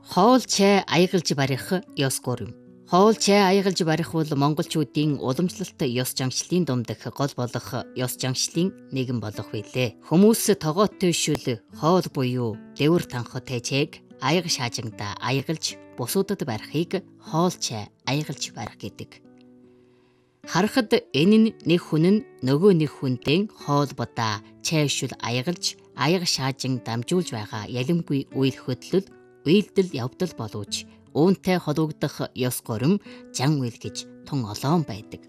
Хоол чай аягалж барих ёс гурим. Хоол чай аягалж барих бол монголчуудын уламжлалт ёс жаншлын дундх гол болох ёс жаншлын нэгэн болох билээ. Хүмүүс тогоотой шүл хоол буюу дэвэр танхтай чайг аяг шаажингда аягалж бусуудад барихыг хоол чай аягалж барих гэдэг. Харахад энэ нь нэг хүн нь нөгөө нэг хүнтэй хоолбодоо чай шүл аягалж аяг шаажин дамжуулж байгаа ялимгүй үйл хөдлөл үйлдэл явдал боловч үүнтэй холбогдох ёс гурим жан үйл гэж тун олоон байдаг.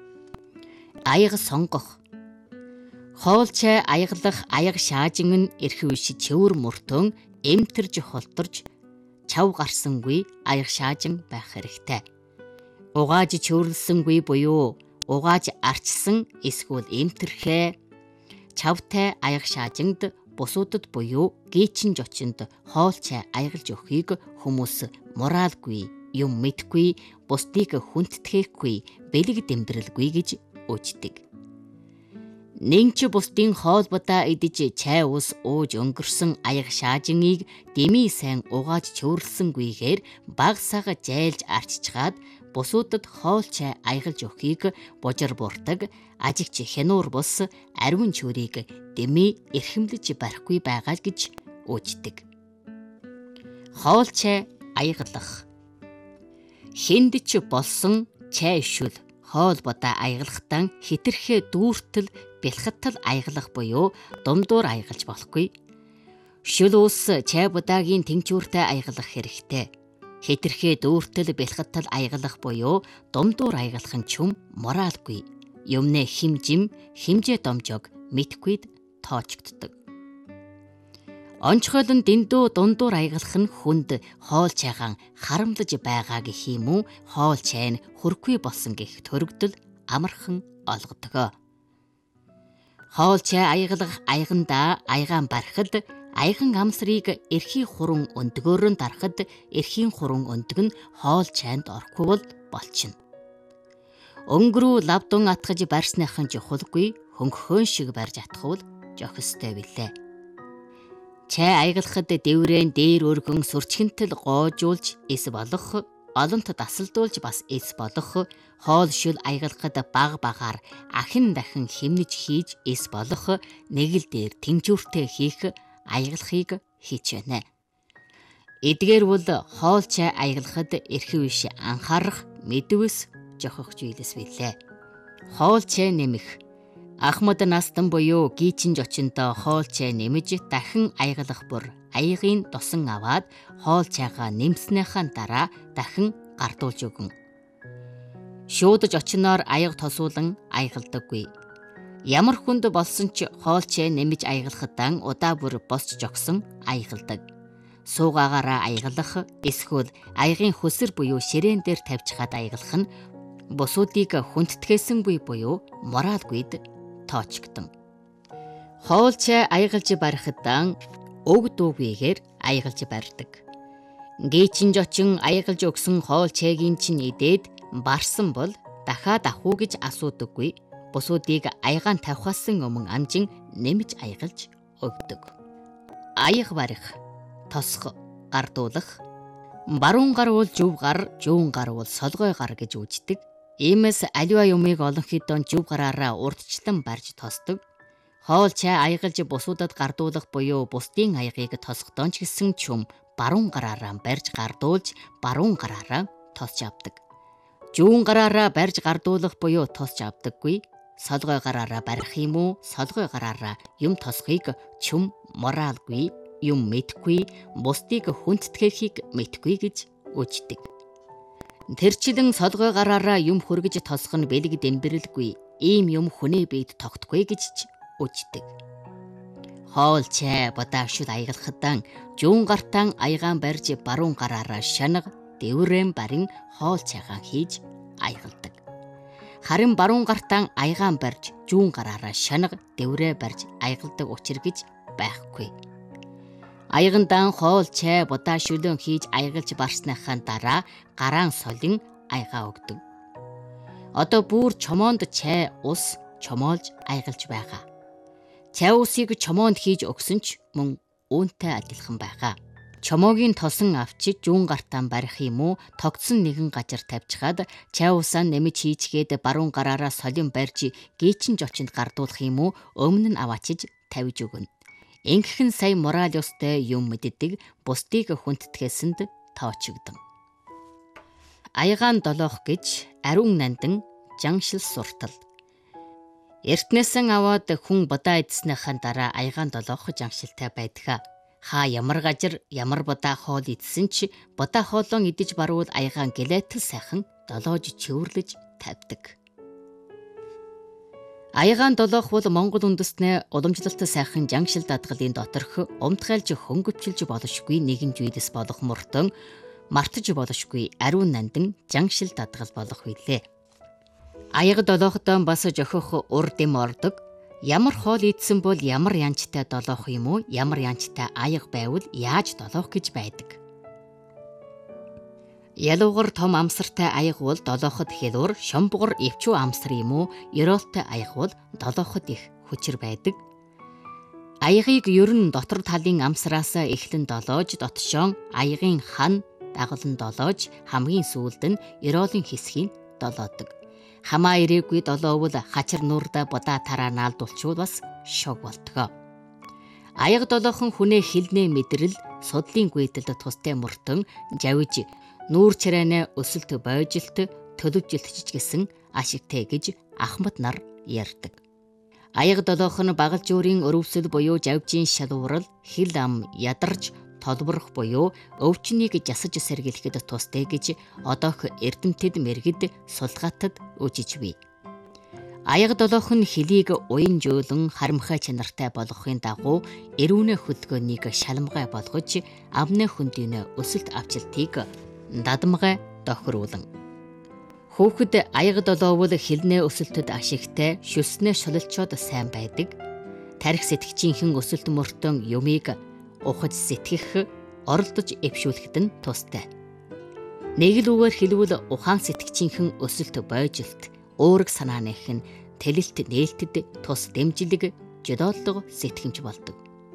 Аяг сонгох. Хоол чай аяглах аяг шаажин нь эрх үш чөвөр мөртөн эмтэрж холторж чав гарсангүй аяг шаажин байх хэрэгтэй. Угааж чөвөрлсөнгүй буюу угааж арчсан эсвэл эмтэрхээ чавтай аяг шаажинд бусуудад буюу гээчин жочинд хоол чай аягалж өгөхийг хүмүүс моралгүй, юм мэдгүй, бусдыг хүндтгэхгүй, бэлэг дэмдрэлгүй гэж үздэг. Нинч бусдын хоолбодоо идэж чай ус ууж өнгөрсөн аяг шаажиныг дэмий сайн угааж чөвөрлсөнгүйгээр баг сага жайлж арчичгаад бусуудад хоол чай аягалж өгөхийг бужир буртаг, ажигч хянуур бус ариун чүрийг дэмий эрхэмлэж барихгүй байгаа гэж үздэг. Хоол чай аягалах. Хэнд ч болсон чай шүл хоолбодоо аягалахтан хэтэрхээ дүүртэл бэлхаттал аягалах буюу дундуур аягалж болохгүй. Шүл ус чай будаагийн тэнцвэртэй аягалах хэрэгтэй. Хэтэрхээ дүүртэл бэлхаттал аягалах буюу дундуур аягалах нь ч моралгүй. Юмнэ химжим, химжээ домжог мэдхгүйд тоочгддог. Онцгойлон дэндүү дундуур аягалах нь хүнд хоол чайгаан харамлаж байгаа гэх юм уу, хоол чай нь хүрхгүй болсон гэх төрөгдөл амархан олгодог. Хоол чай аягалах аягандаа аягаан барихад аяган амсрыг эрхийн хуран өндгөөрөн дарахад эрхийн хуран өндөг нь хоол чайнд орохгүй бол болчихно. Өнгөрөө лавдун атгаж барьсныхан жухалгүй хөнгөхөн шиг барьж атхвал жохистой билээ. Чай аягалахад дэврэн дээр өргөн сүрчгэнтэл гоожуулж эс болох, олонт дасалдуулж бас эс болох, хоол шүл аягалахад баг багаар ахин дахин хэмнэж хийж эс болох, нэг л дээр тэнцвэртэй хийх аягалахыг хийчихнэ. Эдгээр бол хоол чай аягалахад эрхэв биш анхаарах мэдвэс жохох зүйлс билээ. Хоол чай нэмэх. Ахмад настан буюу гийчин жочиндоо хоол чай нэмэж дахин аягалах бүр аягийн досон аваад хоол чайгаа нэмснийхаа дараа дахин гардуулж өгнө. Шуудаж очиноор аяг тосуулан аягалдаггүй. Ямар хүнд болсон ч хоол чай нэмэж аягалахадан удаа бүр босч жогсон аягалдаг. Суугаагаараа аягалах эсвэл аягийн хөсөр буюу ширээн дээр тавьж хаад аягалах нь бусуудыг хүндтгэсэнгүй буюу моралгүйд тоочгдсон. Хоол чай аягалж барихадан өг дүүгээр аягалж барьдаг. Гээчин жочин аягалж өгсөн хоол чайгийн чинь идээд барсан бол дахиад ах уу гэж асуудаггүй. Бусуудыг аягаан тавихаасан өмнө амжин нэмж аягалж өгдөг. Аяг барих, тосох, гардуулах. Баруун гар бол зөв гар, зүүн гар бол солгой гар гэж үздэг. Иймээс аливаа юмыг олон хэдэн зөв гараараа урдчлан барьж тосдог. Хоол чай аягалж бусуудад гардуулах буюу бусдын аягийг тосгодон ч гэсэн чүм баруун гараараа барьж гардуулж баруун гараараа тосч авдаг. Зүүн гараараа барьж гардуулах буюу тосч авдаггүй. Солгой гараараа барих юм уу, солгой гараараа юм тосхийг чүм моралгүй, юм мэдхгүй, бусдыг хүндтгэхийг мэдхгүй гэж үздэг. Тэрчлэн солгой гараараа юм хөргөж тосох нь бэлэг дэмбэрэлгүй, ийм юм хүнээ бийд тогтгүй гэж үздэг. Хоол чай бодаа шүл аягалахадан зүүн гартан аягаан барьж баруун гараараа шанаг дэврэн барин хоол чайгаан хийж аягалдаг. Харин баруун гартан аягаан барьж зүүн гараараа шанаг дэврээ барьж аягалдаг учир гэж байхгүй. Аягандан хоол чай будаа шүлэн хийж аягалж барсныхаа дараа гараан солин аягаа өгдөг. Одоо бүр чомоонд чай ус чомоолж аягалж байгаа. Чай усыг чомоонд хийж өгсөн ч мөн үүнтэй адилхан байгаа. чомоогийн тосон авчиж зүүн гартаа барих юм уу, тогтсон нэгэн газар тавьчихад чавусаа нэмж хийчгээд баруун гараараа солин барьж гээчин жочинд гардуулах юм уу, өмнө нь аваачиж тавьж өгнө. Ингэхэн сая мораль ёстой юм мэддэг, бусдыг хүндэтгээсэнд тоочигдсон. Аягаан долоох гэж ариун нандан жаншил суртал. Эртнээсэн аваад хүн бодаа идснийхэн дараа аягаан долоох жаншилтай байдаг. Хаа ямар газар ямар бодаа хоол идсэн ч бодаа хоолон идэж баруул аягаан гэлэтэл сайхан долоож чөвөрлөж тавьдаг. Аягаан долоох бол Монгол үндэстний уламжлалт сайхан жаншил дадгалын доторх умтгайлж хөнгөвчилж болошгүй нэгэн зүйлс болох мөртөн мартаж болошгүй ариун нандан жаншил дадгал болох билээ. Аяга долоохтой бас жохих урд юм ордог. Ямар хоол идсэн бол ямар янчтай долоох юм уу, ямар янчтай аяга байвал яаж долоох гэж байдаг. Ялуугар том амсартай аяга бол долооход хэлуур, шомбогор эвчүү амсар юм уу, ёроолтой аяга бол долооход их хүчээр байдаг. Аягыг ер нь дотор талын амсараас эхлэн долоож, дотшоон аягийн хан дагуулн долоож, хамгийн сүүлд нь ёроолын хэсгийг долоодог. Хамаа ирээгүй долоовол хачир нуурда бодаа тараа наалдуулчвал бас шог болтгоо. Аяга долоохон хүнээ хилнээ мэдрэл судлын гүйдэлд тустай мөртөн жавж нүүр чарайнаа өсөлт бойжилт төлөвжилтж гэсэн ашигтай гэж Ахмад нар ярьдаг. Аяга долоох нь багал жуурийн өрөвсөл буюу жавжийн шалуурал хил ам ядарч толборох буюу өвчнийг жасаж сэргийлэхэд тустай гэж одоох эрдэмтэд мэргэд сулгаатад үжиж бий. Аяга долоох нь хөлийг уян жөөлөн харамхай чанартай болгохын дагуу эрүүнэ хөдөлгөөнийг шалмгай болгож амны хөндийн өсөлт авчилтыг дадамгай тохируулан. Хөөхд аяга долоовол хилнээ өсөлтөд ашигтай шүснээ шулалчоод сайн байдаг. Тарих сэтгчийнхэн өсөлт мөртөн юмыг ухаж сэтгэх, оролдож эвшүүлэхэд нь тустай. Нэг л үгээр хэлбэл ухаан сэтгчийнхэн өсөлт бойжилт, өөрөг санааных нь тэлэлт нээлтэд тус дэмжлэг, жодооллого сэтгэмж болдог.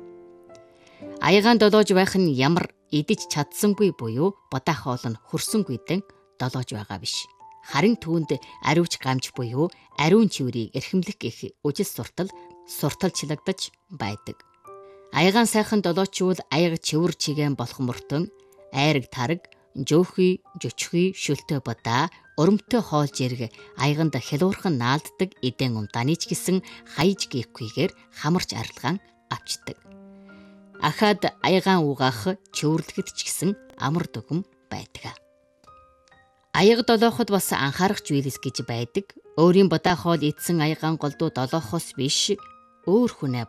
Аягаан долоож байх нь ямар идэж чадсангүй буюу бодаа хоол нь хөрсөнгүйдэн долоож байгаа биш. Харин түүнд ариуч гамж буюу ариун чиврийг эрхэмлэх гэх үжил сурталчлагдаж байдаг. Аягаан сайхан долоочвол аяга чивэр чигээн болох мөртөн айраг тараг, жөөхий, жөчхий, шөлтөө бодаа, өрөмтөө хоол жирэг аяганд хялуурхан наалддаг эдэн ундааны ч гэсэн хаяж гээхгүйгээр хамарч арилгаан авчдаг. Ахад аягаан угаах чөвөрлөгд ч гэсэн амар дүгм байдаг. Аяга долооход бас анхаарах зүйлс гэж байдаг. Өөрийн бодаа хоол идсэн аягаан голдуу долоохоос биш өөр хүнээ